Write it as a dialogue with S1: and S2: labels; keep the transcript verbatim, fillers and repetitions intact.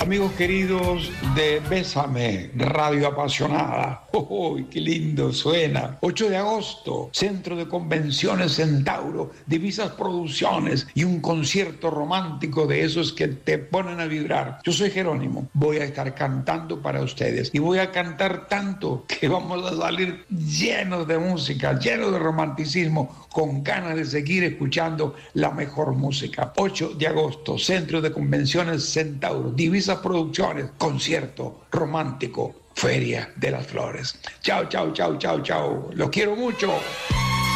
S1: Amigos queridos de Bésame, Radio Apasionada. ¡Oh, qué lindo suena! ocho de agosto, Centro de Convenciones Centauro, Divisas Producciones y un concierto romántico de esos que te ponen a vibrar. Yo soy Jerónimo, voy a estar cantando para ustedes y voy a cantar tanto que vamos a salir llenos de música, llenos de romanticismo, con ganas de seguir escuchando la mejor música. ocho de agosto, Centro de Convenciones Centauro, Divisas Producciones, concierto romántico, Feria de las Flores. Chao, chao, chao, chao, chao. Los quiero mucho.